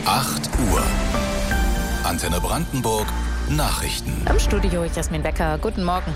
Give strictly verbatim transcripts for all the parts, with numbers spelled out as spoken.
acht Uhr. Antenne Brandenburg Nachrichten. Im Studio Jasmin Becker. Guten Morgen.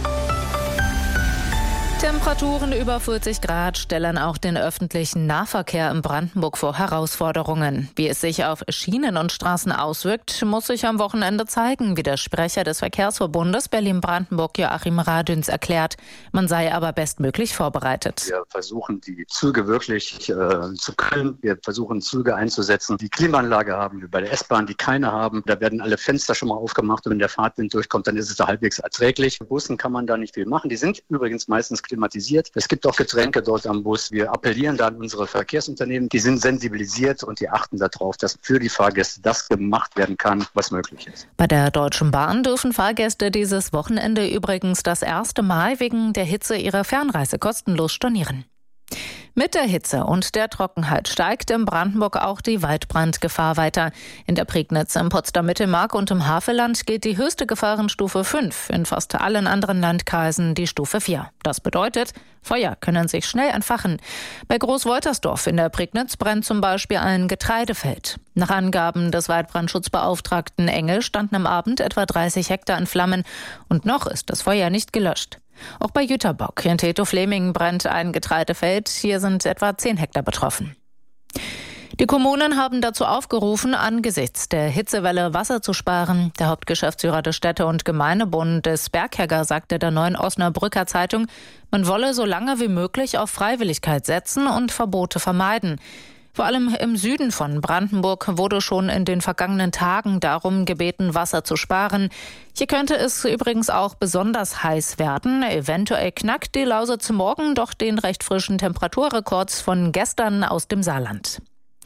Temperaturen über vierzig Grad stellen auch den öffentlichen Nahverkehr in Brandenburg vor Herausforderungen. Wie es sich auf Schienen und Straßen auswirkt, muss sich am Wochenende zeigen, wie der Sprecher des Verkehrsverbundes Berlin-Brandenburg Joachim Radüns erklärt. Man sei aber bestmöglich vorbereitet. Wir versuchen, die Züge wirklich äh, zu kühlen. Wir versuchen, Züge einzusetzen, die Klimaanlage haben, wie bei der S-Bahn, die keine haben. Da werden alle Fenster schon mal aufgemacht und wenn der Fahrtwind durchkommt, dann ist es da halbwegs erträglich. Bussen kann man da nicht viel machen. Die sind übrigens meistens klimatisiert. Es gibt auch Getränke dort am Bus. Wir appellieren da an unsere Verkehrsunternehmen. Die sind sensibilisiert und die achten darauf, dass für die Fahrgäste das gemacht werden kann, was möglich ist. Bei der Deutschen Bahn dürfen Fahrgäste dieses Wochenende übrigens das erste Mal wegen der Hitze ihre Fernreise kostenlos stornieren. Mit der Hitze und der Trockenheit steigt in Brandenburg auch die Waldbrandgefahr weiter. In der Prignitz, im Potsdam-Mittelmark und im Havelland gilt die höchste Gefahrenstufe fünf, in fast allen anderen Landkreisen die Stufe vier. Das bedeutet, Feuer können sich schnell entfachen. Bei Großwoltersdorf in der Prignitz brennt zum Beispiel ein Getreidefeld. Nach Angaben des Waldbrandschutzbeauftragten Engel standen am Abend etwa dreißig Hektar in Flammen und noch ist das Feuer nicht gelöscht. Auch bei Jüterbock in Treptow-Fleming brennt ein Getreidefeld. Hier sind etwa zehn Hektar betroffen. Die Kommunen haben dazu aufgerufen, angesichts der Hitzewelle Wasser zu sparen. Der Hauptgeschäftsführer des Städte- und Gemeindebundes Berghegger sagte der Neuen Osnabrücker Zeitung, man wolle so lange wie möglich auf Freiwilligkeit setzen und Verbote vermeiden. Vor allem im Süden von Brandenburg wurde schon in den vergangenen Tagen darum gebeten, Wasser zu sparen. Hier könnte es übrigens auch besonders heiß werden. Eventuell knackt die Lausitz morgen doch den recht frischen Temperaturrekord von gestern aus dem Saarland.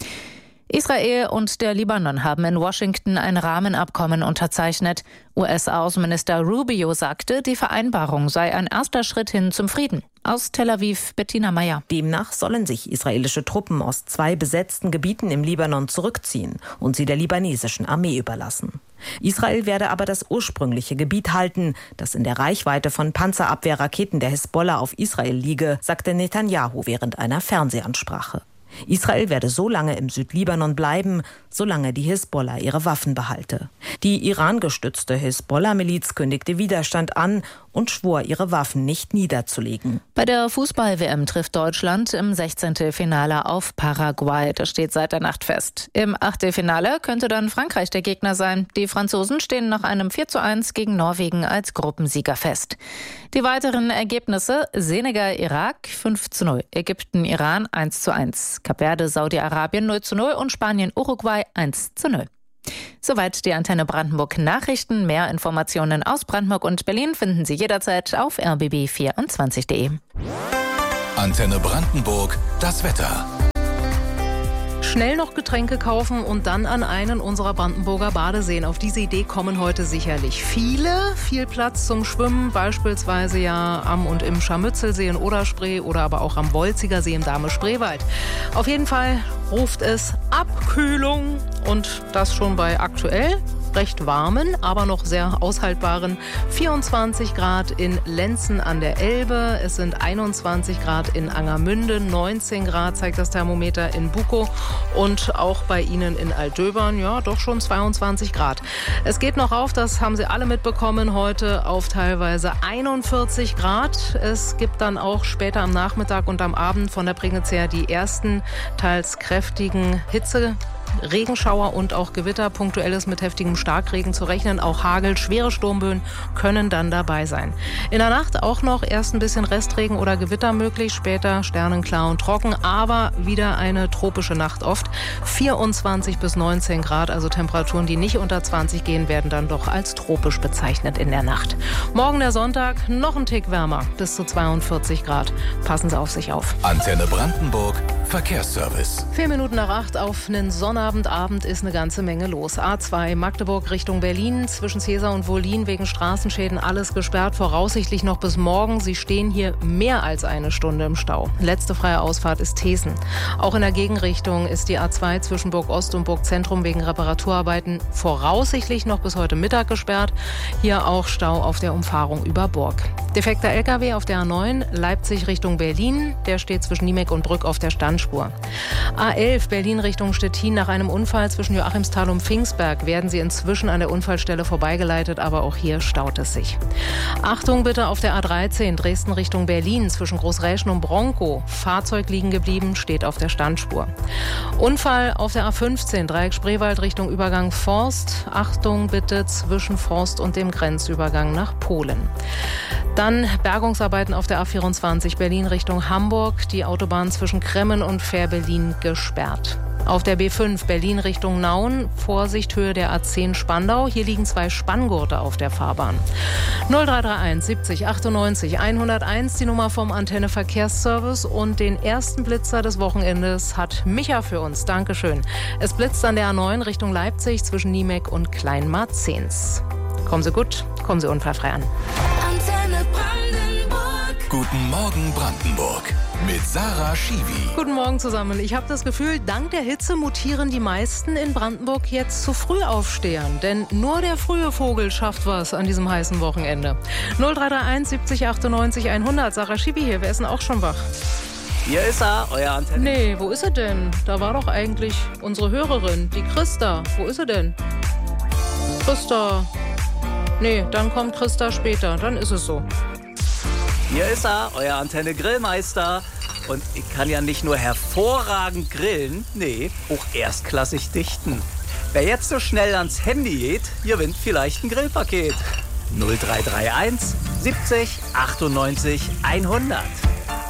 Israel und der Libanon haben in Washington ein Rahmenabkommen unterzeichnet. U S-Außenminister Rubio sagte, die Vereinbarung sei ein erster Schritt hin zum Frieden. Aus Tel Aviv, Bettina Meyer. Demnach sollen sich israelische Truppen aus zwei besetzten Gebieten im Libanon zurückziehen und sie der libanesischen Armee überlassen. Israel werde aber das ursprüngliche Gebiet halten, das in der Reichweite von Panzerabwehrraketen der Hisbollah auf Israel liege, sagte Netanyahu während einer Fernsehansprache. Israel werde so lange im Südlibanon bleiben, solange die Hisbollah ihre Waffen behalte. Die Iran-gestützte Hisbollah-Miliz kündigte Widerstand an und schwor, ihre Waffen nicht niederzulegen. Bei der Fußball-W M trifft Deutschland im Sechzehntelfinale auf Paraguay. Das steht seit der Nacht fest. Im Achtelfinale könnte dann Frankreich der Gegner sein. Die Franzosen stehen nach einem vier zu eins gegen Norwegen als Gruppensieger fest. Die weiteren Ergebnisse: Senegal-Irak fünf zu null, Ägypten-Iran eins zu eins, Kap Verde, Saudi-Arabien null zu null und Spanien-Uruguay eins zu null. Soweit die Antenne Brandenburg Nachrichten. Mehr Informationen aus Brandenburg und Berlin finden Sie jederzeit auf r b b vierundzwanzig punkt d e. Antenne Brandenburg, das Wetter. Schnell noch Getränke kaufen und dann an einen unserer Brandenburger Badeseen. Auf diese Idee kommen heute sicherlich viele. Viel Platz zum Schwimmen, beispielsweise ja am und im Scharmützelsee in Oder-Spree oder aber auch am Wolziger See im Dahme-Spreewald. Auf jeden Fall ruft es Abkühlung und das schon bei aktuell recht warmen, aber noch sehr aushaltbaren vierundzwanzig Grad in Lenzen an der Elbe. Es sind einundzwanzig Grad in Angermünde, neunzehn Grad zeigt das Thermometer in Bukow und auch bei Ihnen in Altdöbern, ja, doch schon zweiundzwanzig Grad. Es geht noch auf, das haben Sie alle mitbekommen, heute auf teilweise einundvierzig Grad. Es gibt dann auch später am Nachmittag und am Abend von der Prignitz her die ersten, teils kräftigen Hitze Regenschauer und auch Gewitter, punktuelles mit heftigem Starkregen zu rechnen. Auch Hagel, schwere Sturmböen können dann dabei sein. In der Nacht auch noch erst ein bisschen Restregen oder Gewitter möglich, später sternenklar und trocken, aber wieder eine tropische Nacht oft. vierundzwanzig bis neunzehn Grad, also Temperaturen, die nicht unter zwanzig gehen, werden dann doch als tropisch bezeichnet in der Nacht. Morgen der Sonntag, noch ein Tick wärmer, bis zu zweiundvierzig Grad. Passen Sie auf sich auf. Antenne Brandenburg, Verkehrsservice. Vier Minuten nach acht auf einen Sonnabendabend ist eine ganze Menge los. A zwei Magdeburg Richtung Berlin, zwischen Cäsar und Wollin wegen Straßenschäden alles gesperrt, voraussichtlich noch bis morgen. Sie stehen hier mehr als eine Stunde im Stau. Letzte freie Ausfahrt ist Thesen. Auch in der Gegenrichtung ist die A zwei zwischen Burg Ost und Burg Zentrum wegen Reparaturarbeiten voraussichtlich noch bis heute Mittag gesperrt. Hier auch Stau auf der Umfahrung über Burg. Defekter L K W auf der A neun Leipzig Richtung Berlin. Der steht zwischen Niemek und Brück auf der Standspur. A elf Berlin Richtung Stettin nach einem Unfall zwischen Joachimsthal und Pfingstberg werden sie inzwischen an der Unfallstelle vorbeigeleitet, aber auch hier staut es sich. Achtung bitte auf der A dreizehn Dresden Richtung Berlin zwischen Großräschen und Bronkow. Fahrzeug liegen geblieben, steht auf der Standspur. Unfall auf der A fünfzehn Dreieck Spreewald Richtung Übergang Forst. Achtung bitte zwischen Forst und dem Grenzübergang nach Polen. Dann Bergungsarbeiten auf der A vierundzwanzig Berlin Richtung Hamburg. Die Autobahn zwischen Kremmen und Fährberlin gesperrt. Auf der B fünf Berlin Richtung Nauen, Vorsicht Höhe der A zehn Spandau. Hier liegen zwei Spanngurte auf der Fahrbahn. null drei drei eins siebzig achtundneunzig hunderteins, die Nummer vom Antenne Verkehrsservice. Und den ersten Blitzer des Wochenendes hat Micha für uns. Dankeschön. Es blitzt an der A neun Richtung Leipzig zwischen Niemek und Kleinmarzens. Kommen Sie gut, kommen Sie unfallfrei an. Antenne Brandenburg. Guten Morgen Brandenburg. Mit Sarah Schiwi. Guten Morgen zusammen. Ich habe das Gefühl, dank der Hitze mutieren die meisten in Brandenburg jetzt zu Frühaufstehern. Denn nur der frühe Vogel schafft was an diesem heißen Wochenende. null drei drei eins siebzig achtundneunzig hundert. Sarah Schiwi hier. Wer ist denn auch schon wach? Hier ist er, euer Antenne. Nee, wo ist er denn? Da war doch eigentlich unsere Hörerin, die Christa. Wo ist sie denn? Christa. Nee, dann kommt Christa später. Dann ist es so. Hier ist er, euer Antenne Grillmeister. Und ich kann ja nicht nur hervorragend grillen, nee, auch erstklassig dichten. Wer jetzt so schnell ans Handy geht, gewinnt vielleicht ein Grillpaket. null drei drei eins siebzig achtundneunzig hundert.